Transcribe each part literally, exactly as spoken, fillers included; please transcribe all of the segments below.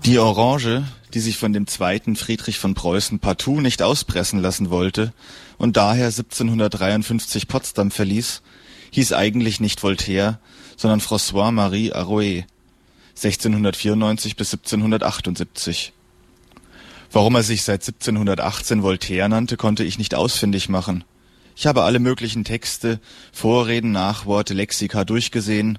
Die Orange, die sich von dem zweiten Friedrich von Preußen partout nicht auspressen lassen wollte und daher siebzehnhundertdreiundfünfzig Potsdam verließ, hieß eigentlich nicht Voltaire, sondern François-Marie Arouet, sechzehnhundertvierundneunzig bis siebzehnhundertachtundsiebzig. Warum er sich seit siebzehnhundertachtzehn Voltaire nannte, konnte ich nicht ausfindig machen. Ich habe alle möglichen Texte, Vorreden, Nachworte, Lexika durchgesehen,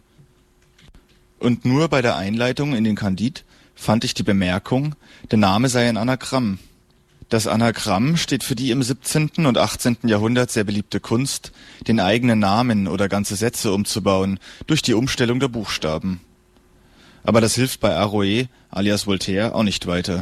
und nur bei der Einleitung in den Candide fand ich die Bemerkung, der Name sei ein Anagramm. Das Anagramm steht für die im siebzehnten und achtzehnten Jahrhundert sehr beliebte Kunst, den eigenen Namen oder ganze Sätze umzubauen durch die Umstellung der Buchstaben. Aber das hilft bei Arouet alias Voltaire auch nicht weiter.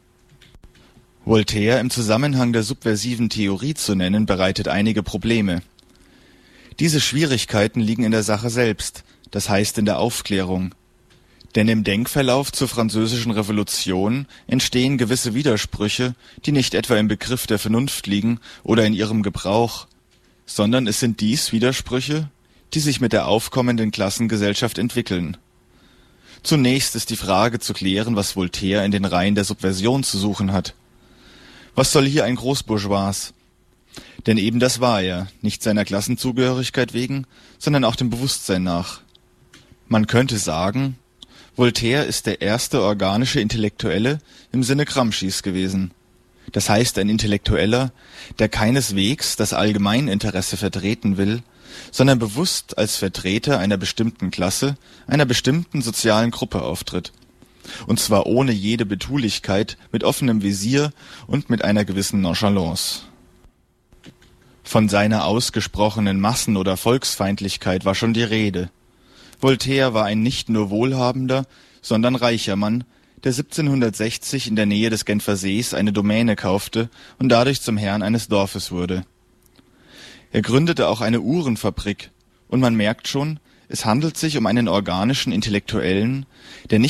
Voltaire im Zusammenhang der subversiven Theorie zu nennen, bereitet einige Probleme. Diese Schwierigkeiten liegen in der Sache selbst, das heißt in der Aufklärung. Denn im Denkverlauf zur Französischen Revolution entstehen gewisse Widersprüche, die nicht etwa im Begriff der Vernunft liegen oder in ihrem Gebrauch, sondern es sind dies Widersprüche, die sich mit der aufkommenden Klassengesellschaft entwickeln. Zunächst ist die Frage zu klären, was Voltaire in den Reihen der Subversion zu suchen hat. Was soll hier ein Großbourgeois? Denn eben das war er, nicht seiner Klassenzugehörigkeit wegen, sondern auch dem Bewusstsein nach. Man könnte sagen, Voltaire ist der erste organische Intellektuelle im Sinne Gramscis gewesen. Das heißt ein Intellektueller, der keineswegs das Allgemeininteresse vertreten will, sondern bewusst als Vertreter einer bestimmten Klasse, einer bestimmten sozialen Gruppe auftritt. Und zwar ohne jede Betulichkeit, mit offenem Visier und mit einer gewissen Nonchalance. Von seiner ausgesprochenen Massen- oder Volksfeindlichkeit war schon die Rede. Voltaire war ein nicht nur wohlhabender, sondern reicher Mann, der siebzehnhundertsechzig in der Nähe des Genfer Sees eine Domäne kaufte und dadurch zum Herrn eines Dorfes wurde. Er gründete auch eine Uhrenfabrik, und man merkt schon, es handelt sich um einen organischen Intellektuellen, der nicht